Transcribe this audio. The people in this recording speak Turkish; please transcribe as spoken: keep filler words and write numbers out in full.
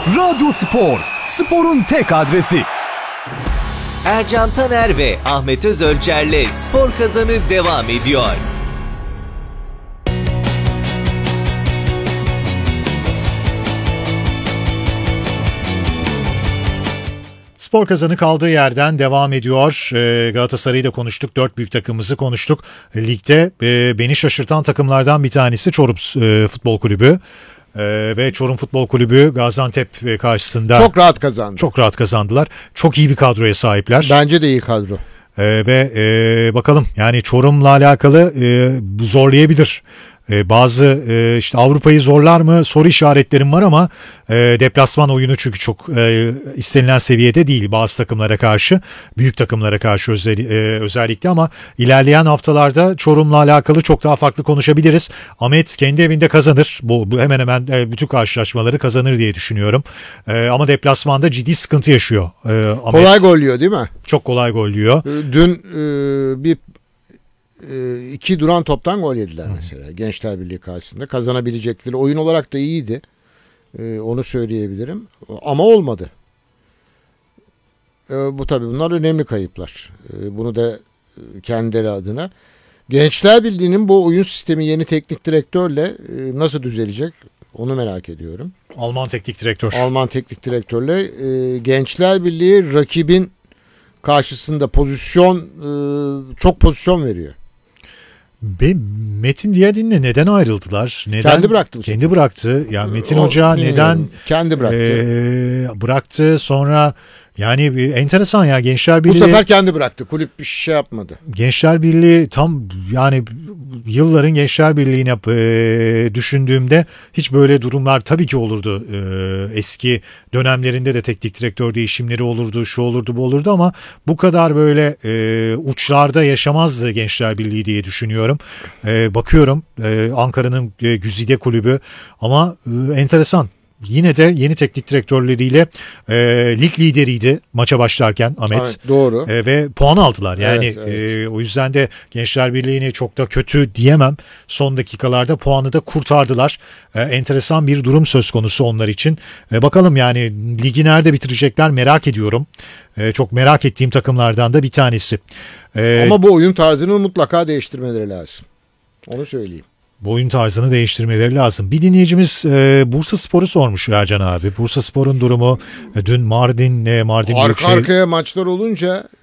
Radyo Spor, sporun tek adresi. Ercan Taner ve Ahmet Özölçer'le Spor Kazanı devam ediyor. Spor Kazanı kaldığı yerden devam ediyor. Ee, Galatasaray'ı da konuştuk. Dört büyük takımımızı konuştuk. Ligde e, beni şaşırtan takımlardan bir tanesi Çorum e, Futbol Kulübü. Ee, ve Çorum Futbol Kulübü Gaziantep karşısında çok rahat kazandı. Çok rahat kazandılar. Çok iyi bir kadroya sahipler. Bence de iyi kadro. Ee, ve e, bakalım yani Çorum'la alakalı e, zorlayabilir. Ee, bazı e, işte Avrupa'yı zorlar mı soru işaretlerim var ama e, deplasman oyunu çünkü çok e, istenilen seviyede değil bazı takımlara karşı, büyük takımlara karşı özel, e, özellikle ama ilerleyen haftalarda Çorum'la alakalı çok daha farklı konuşabiliriz. Ahmet kendi evinde kazanır. Bu, bu hemen hemen e, bütün karşılaşmaları kazanır diye düşünüyorum. E, ama deplasmanda ciddi sıkıntı yaşıyor. E, Ahmet, kolay gol yiyor değil mi? Çok kolay gol yiyor. Dün e, bir iki duran toptan gol yediler mesela. Gençler Birliği karşısında. Kazanabilecekleri oyun olarak da iyiydi. Ee, onu söyleyebilirim. Ama olmadı. Ee, bu tabii bunlar önemli kayıplar. Ee, bunu da kendileri adına. Gençler Birliği'nin bu oyun sistemi yeni teknik direktörle e, nasıl düzelecek? Onu merak ediyorum. Alman teknik direktör. Alman teknik direktörle e, Gençler Birliği rakibin karşısında pozisyon e, çok pozisyon veriyor. Be, Metin Diyadin'le neden ayrıldılar? Neden? Kendi bıraktı. Kendi bıraktı. Ya Metin o, Hoca neden kendi bıraktı? E, bıraktı sonra yani bir enteresan ya Gençler Birliği. Bu sefer kendi bıraktı. Kulüp bir şey yapmadı. Gençler Birliği tam yani yılların Gençler Birliği'ne e, düşündüğümde hiç böyle durumlar tabii ki olurdu. E, eski dönemlerinde de teknik direktör değişimleri olurdu, şu olurdu, bu olurdu ama bu kadar böyle e, uçlarda yaşamazdı Gençler Birliği diye düşünüyorum. E, bakıyorum e, Ankara'nın e, Güzide Kulübü ama e, enteresan. Yine de yeni teknik direktörleriyle e, lig lideriydi maça başlarken Ahmet. Evet, doğru. E, ve puan aldılar. Yani evet, evet. E, o yüzden de Gençler Birliği'ni çok da kötü diyemem. Son dakikalarda puanı da kurtardılar. E, enteresan bir durum söz konusu onlar için. E, bakalım yani ligi nerede bitirecekler merak ediyorum. E, çok merak ettiğim takımlardan da bir tanesi. E, Ama bu oyun tarzını mutlaka değiştirmeleri lazım. Onu söyleyeyim. Bu oyun tarzını değiştirmeleri lazım. Bir dinleyicimiz e, Bursaspor'u sormuş Ercan abi. Bursaspor'un durumu e, dün Mardin e, Mardin Arka Büyükşehir... arkaya maçlar olunca